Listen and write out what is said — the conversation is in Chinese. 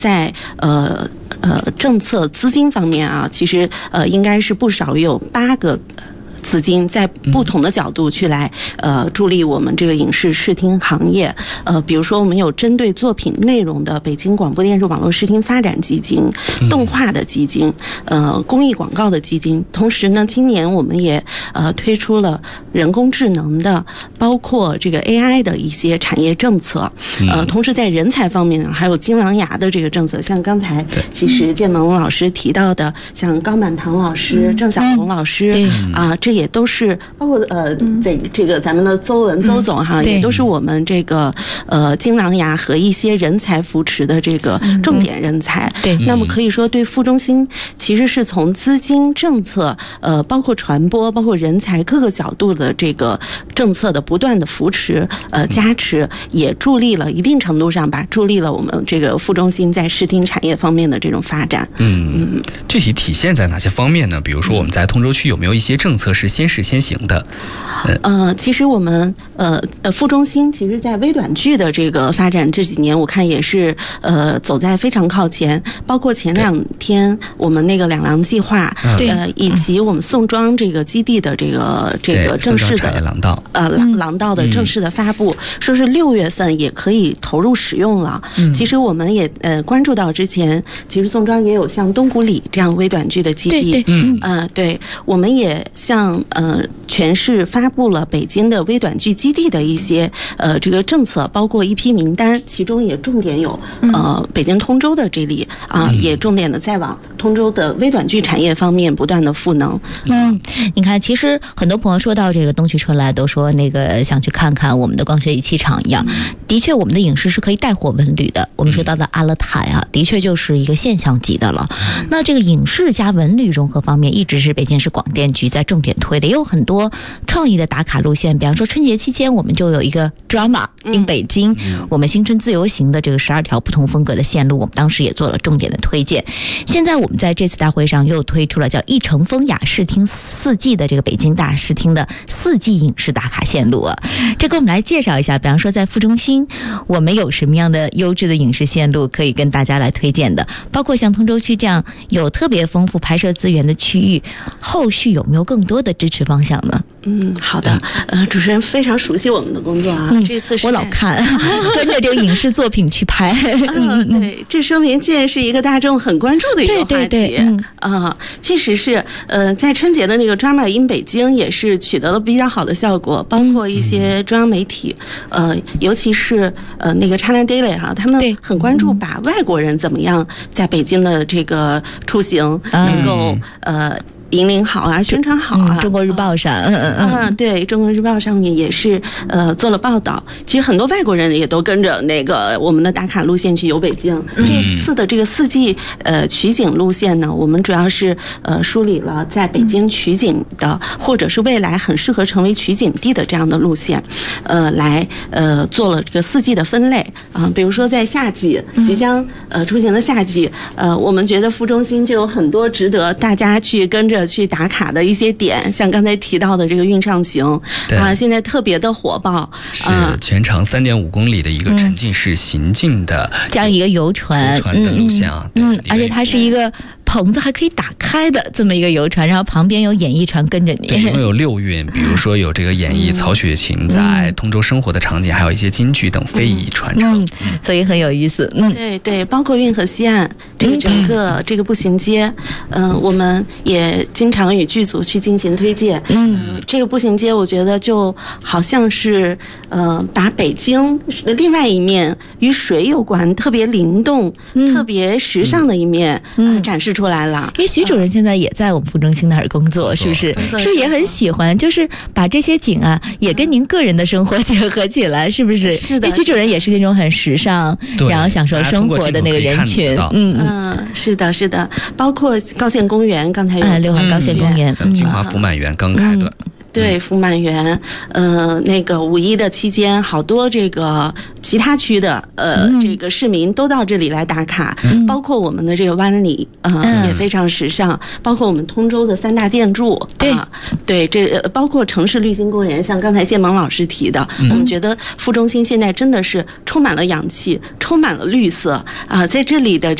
在政策资金方面啊，其实应该是不少于有8个资金在不同的角度去来助力我们这个影视视听行业。比如说我们有针对作品内容的北京广播电视网络视听发展基金、动画的基金、公益广告的基金。同时呢，今年我们也推出了人工智能的，包括这个 AI 的一些产业政策。同时在人才方面还有金狼牙的这个政策，像刚才其实建萌老师提到的，像高满堂老师、郑晓龙老师啊，这也都是包括这个咱们的邹总哈，也都是我们这个金狼牙和一些人才扶持的这个重点人才。对，那么可以说对副中心其实是从资金政策包括传播包括人才各个角度的这个政策的不断的扶持加持，也助力了一定程度上吧，助力了我们这个副中心在视听产业方面的这种发展。 具体体现在哪些方面呢？比如说我们在通州区有没有一些政策是先试先行的？ 其实我们副中心其实在微短剧的这个发展这几年，我看也是走在非常靠前。包括前2天我们那个两廊计划，以及我们宋庄这个基地的这个正式的廊道的正式的发布，说是6月份也可以投入使用了。其实我们也关注到之前，其实宋庄也有像东古里这样微短剧的基地。对，我们也向全市发布了北京的微短剧基地的一些这个政策，包括一批名单，其中也重点有北京通州的这里啊，也重点的在往通州的微短剧产业方面不断的赋能。 你看，其实很多朋友说到这个东区春来，都说那个想去看看我们的光学仪器厂一样。的确，我们的影视是可以带火文旅的。我们说到的阿勒台啊，的确就是一个现象级的了。那这个影视加文旅融合方面，一直是北京市广电局在重点推的，也有很多创意的打卡路线。比方说春节期间，我们就有一个 drama in 北京，我们新春自由行的这个12条不同风格的线路，我们当时也做了重点的推荐。现在我们在这次大会上又推出了叫一城风雅视听4季的这个北京大视听的4季影视打卡线路啊，这给我们来介绍一下。比方说在副中心，我们有什么样的优质的影视线路可以跟大家来推荐的？包括像通州区这样有特别丰富拍摄资源的区域，后续有没有更多的支持方向呢？ 好的，主持人非常熟悉我们的工作啊。这次是我老看，跟着这个影视作品去拍。 对，这说明这是一个大众很关注的一个话题。确实是，在春节的那个 Drama in 北京也是取得了比较好的效果，包括一些中央媒体，尤其是那个 China Daily 哈，他们很关注把外国人怎么样在北京的这个出行能够引领好啊，宣传好啊。 中国日报上， 对，中国日报上面也是做了报道。其实很多外国人也都跟着那个我们的打卡路线去游北京。这次的这个4季取景路线呢，我们主要是梳理了在北京取景的，或者是未来很适合成为取景地的这样的路线，来做了这个4季的分类啊。比如说在夏季即将出行的夏季，我们觉得副中心就有很多值得大家去跟着去打卡的一些点，像刚才提到的这个韵上行啊，现在特别的火爆， 是全长3.5公里的一个沉浸式行进的这样一个游船的路线啊， 而且它是一个棚子还可以打开的这么一个游船，然后旁边有演艺船跟着你。 对，因为有6韵，比如说有这个演绎曹雪芹在通州生活的场景，还有一些京剧等非遗传承， 所以很有意思。 对，包括运河西岸这个整个这个步行街，我们也经常与剧组去进行推荐。这个步行街我觉得就好像是把北京另外一面与水有关、特别灵动、特别时尚的一面展示出来了。 因为徐主任现在也在我们副中心那儿工作，是不是？是也很喜欢，就是把这些景啊也跟您个人的生活结合起来，是不是？ 是的。 因为徐主任也是那种很时尚，然后享受生活的那个人群。 是的，包括高县公园，刚才有六环高县公园， 咱们金华福满园刚开端。 对，福满园，那个5·1的期间，好多这个其他区的这个市民都到这里来打卡，包括我们的这个湾里，也非常时尚，包括我们通州的3大建筑，对，这包括城市绿心公园，像刚才建萌老师提的，我们觉得副中心现在真的是充满了氧气，充满了绿色啊，在这里的